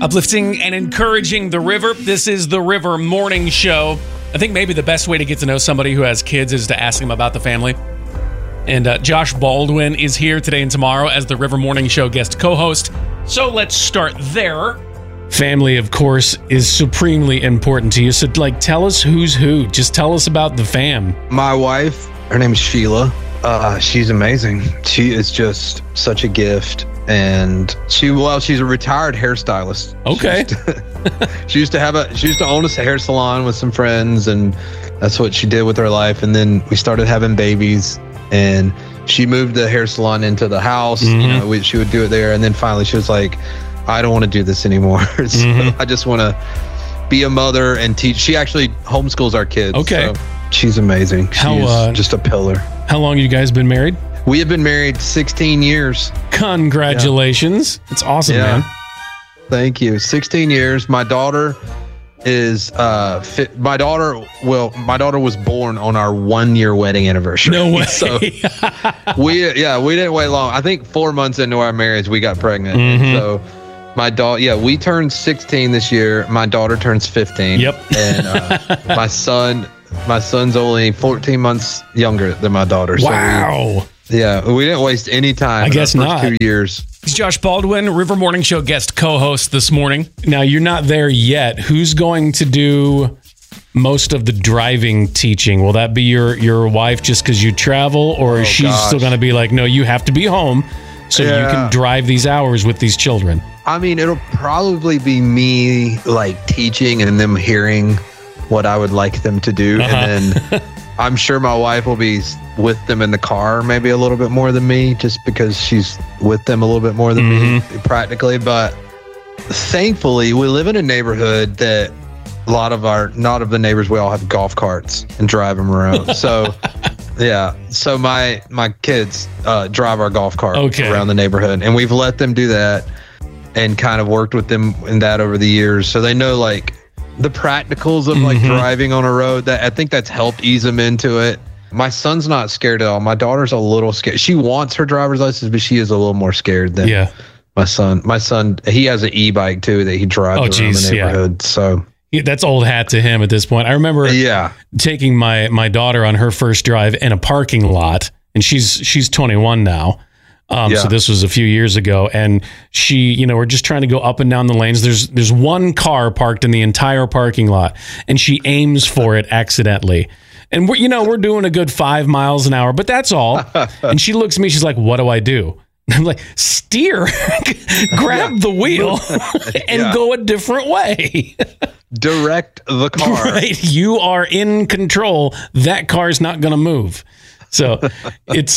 Uplifting and encouraging the river. This is the River Morning Show. I think maybe the best way to get to know somebody who has kids is to ask them about the family. And Josh Baldwin is here today and tomorrow as the River Morning Show guest co-host. So let's start there. Family, of course, is supremely important to you. So, tell us who's who. Just tell us about the fam. My wife, her name is Sheila. She's amazing. She is just such a gift. And she's a retired hairstylist. Okay. She used to own a hair salon with some friends, and that's what she did with her life. And then we started having babies, and she moved the hair salon into the house. Mm-hmm. She would do it there. And then finally she was like, I don't want to do this anymore. So I just want to be a mother and teach. She actually homeschools our kids. Okay. So she's amazing. She's just a pillar. How long have you guys been married? We have been married 16 years. Congratulations. Yeah. It's awesome, man. Thank you. 16 years. My daughter is my daughter was born on our 1-year wedding anniversary. No way. So we didn't wait long. I think 4 months into our marriage we got pregnant. Mm-hmm. So my daughter, we turned 16 this year. My daughter turns 15. Yep. And my son's only 14 months younger than my daughter. Wow. So we didn't waste any time. I guess not. 2 years. He's Josh Baldwin, River Morning Show guest co-host this morning. Now, you're not there yet. Who's going to do most of the driving teaching? Will that be your wife just because you travel, or is she still going to be like, no, you have to be home so you can drive these hours with these children? I mean, it'll probably be me teaching and them hearing what I would like them to do. And then I'm sure my wife will be with them in the car maybe a little bit more than me, just because she's with them a little bit more than me practically. But thankfully, we live in a neighborhood that not of the neighbors, we all have golf carts and drive them around. So so my kids drive our golf cart around the neighborhood, and we've let them do that and kind of worked with them in that over the years. So they know the practicals of driving on a road. That I think that's helped ease them into it. My son's not scared at all. My daughter's a little scared. She wants her driver's license, but she is a little more scared than my son. My son, he has an e-bike too that he drives around the neighborhood. So that's old hat to him at this point. I remember taking my daughter on her first drive in a parking lot, and she's 21 now. So this was a few years ago, and she, we're just trying to go up and down the lanes. There's one car parked in the entire parking lot, and she aims for it accidentally. And we're doing a good 5 miles an hour, but that's all. And she looks at me, she's like, what do I do? I'm like, steer, grab the wheel and go a different way. Direct the car. Right. You are in control. That car's not going to move. So it's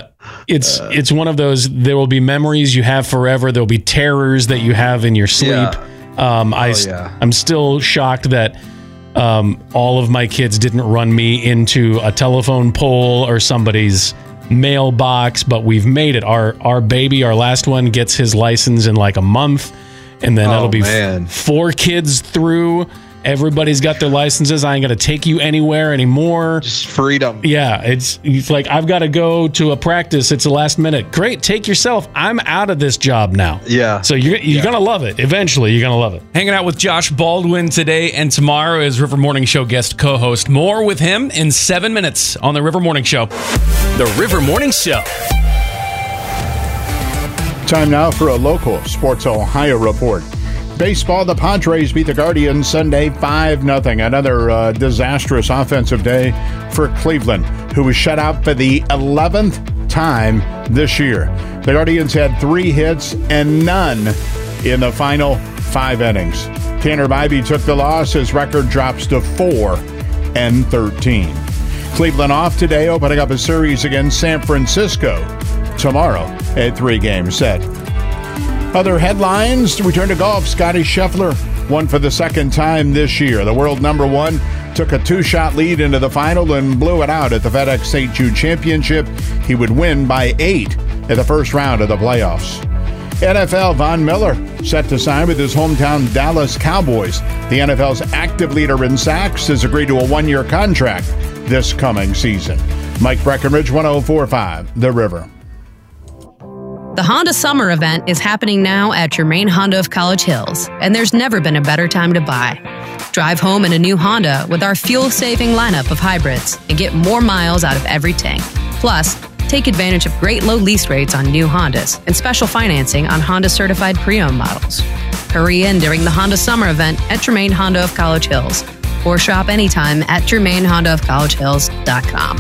one of those, there will be memories you have forever. There'll be terrors that you have in your sleep. I'm still shocked that all of my kids didn't run me into a telephone pole or somebody's mailbox, but we've made it. Our baby, our last one, gets his license in a month, and then that'll be 4 kids through. Everybody's got their licenses. I ain't going to take you anywhere anymore. Just freedom. Yeah. It's like, I've got to go to a practice. It's the last minute. Great. Take yourself. I'm out of this job now. Yeah. So you're going to love it. Eventually, you're going to love it. Hanging out with Josh Baldwin today and tomorrow is River Morning Show guest co-host. More with him in 7 minutes on the River Morning Show. The River Morning Show. Time now for a local Sports Ohio report. Baseball, the Padres beat the Guardians Sunday 5-0. Another disastrous offensive day for Cleveland, who was shut out for the 11th time this year. The Guardians had 3 hits and none in the final 5 innings. Tanner Bybee took the loss. His record drops to 4-13. Cleveland off today, opening up a series against San Francisco tomorrow at 3-game set. Other headlines, return to golf. Scottie Scheffler won for the second time this year. The world number 1 took a 2-shot lead into the final and blew it out at the FedEx St. Jude Championship. He would win by 8 at the first round of the playoffs. NFL, Von Miller set to sign with his hometown Dallas Cowboys. The NFL's active leader in sacks has agreed to a 1-year contract this coming season. Mike Breckenridge, 104.5 The River. The Honda Summer Event is happening now at Germain Honda of College Hills, and there's never been a better time to buy. Drive home in a new Honda with our fuel-saving lineup of hybrids and get more miles out of every tank. Plus, take advantage of great low lease rates on new Hondas and special financing on Honda-certified pre-owned models. Hurry in during the Honda Summer Event at Germain Honda of College Hills, or shop anytime at GermainHondaofCollegeHills.com.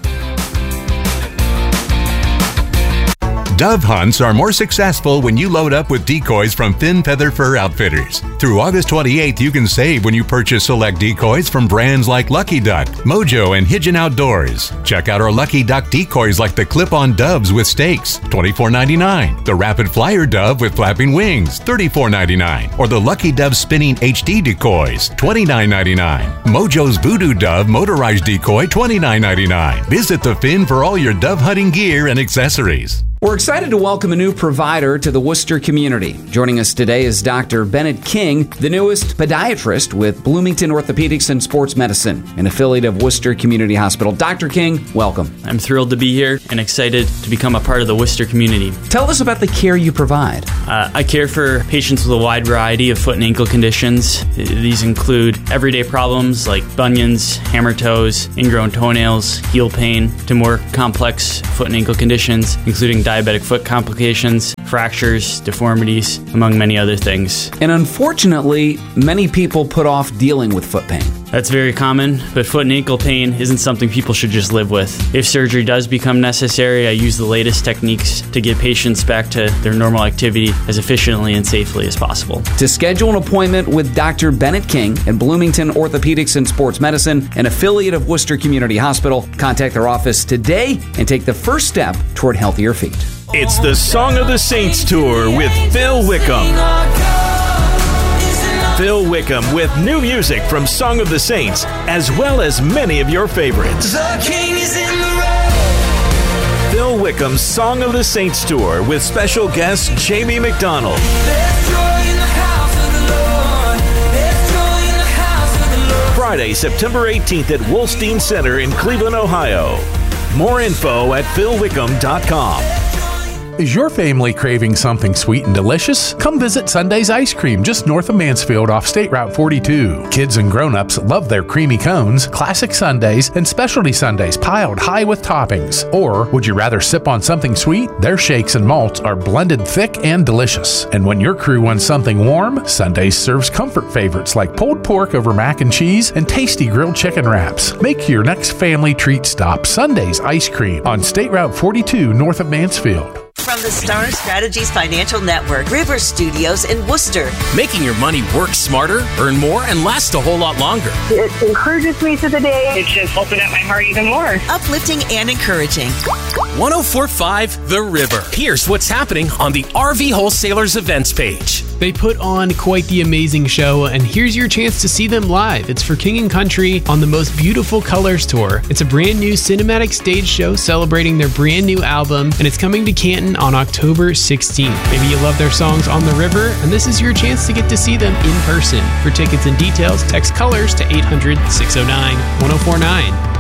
Dove hunts are more successful when you load up with decoys from Thin Feather Fur Outfitters. Through August 28th, you can save when you purchase select decoys from brands like Lucky Duck, Mojo, and Higgin Outdoors. Check out our Lucky Duck decoys like the clip-on doves with stakes, $24.99. The Rapid Flyer Dove with flapping wings, $34.99. Or the Lucky Dove Spinning HD decoys, $29.99. Mojo's Voodoo Dove Motorized Decoy, $29.99. Visit the Finn for all your dove hunting gear and accessories. We're excited to welcome a new provider to the Worcester community. Joining us today is Dr. Bennett King, the newest podiatrist with Bloomington Orthopedics and Sports Medicine, an affiliate of Worcester Community Hospital. Dr. King, welcome. I'm thrilled to be here and excited to become a part of the Worcester community. Tell us about the care you provide. I care for patients with a wide variety of foot and ankle conditions. These include everyday problems like bunions, hammer toes, ingrown toenails, heel pain, to more complex foot and ankle conditions, including diabetic foot complications, fractures, deformities, among many other things. And unfortunately, many people put off dealing with foot pain. That's very common, but foot and ankle pain isn't something people should just live with. If surgery does become necessary, I use the latest techniques to get patients back to their normal activity as efficiently and safely as possible. To schedule an appointment with Dr. Bennett King at Bloomington Orthopedics and Sports Medicine, an affiliate of Worcester Community Hospital, contact their office today and take the first step toward healthier feet. It's the Song of the Saints Tour with Phil Wickham. Phil Wickham with new music from Song of the Saints, as well as many of your favorites. The King is in the road. Phil Wickham's Song of the Saints Tour with special guest Jamie McDonald. There's joy in the house of the Lord. There's joy in the house of the Lord. Friday, September 18th at Wolstein Center in Cleveland, Ohio. More info at philwickham.com. Is your family craving something sweet and delicious? Come visit Sunday's Ice Cream just north of Mansfield off State Route 42. Kids and grown-ups love their creamy cones, classic sundaes, and specialty sundaes piled high with toppings. Or would you rather sip on something sweet? Their shakes and malts are blended thick and delicious. And when your crew wants something warm, Sundays serves comfort favorites like pulled pork over mac and cheese and tasty grilled chicken wraps. Make your next family treat stop Sunday's Ice Cream on State Route 42 north of Mansfield. From the Star Strategies Financial Network, River Studios in Worcester. Making your money work smarter, earn more, and last a whole lot longer. It encourages me to the day. It's just opened up my heart even more. Uplifting and encouraging. 104.5 The River. Here's what's happening on the RV Wholesalers events page. They put on quite the amazing show, and here's your chance to see them live. It's for King & Country on the Most Beautiful Colors Tour. It's a brand new cinematic stage show celebrating their brand new album, and it's coming to Canton on October 16th. Maybe you love their songs on the river, and this is your chance to get to see them in person. For tickets and details, text COLORS to 800-609-1049.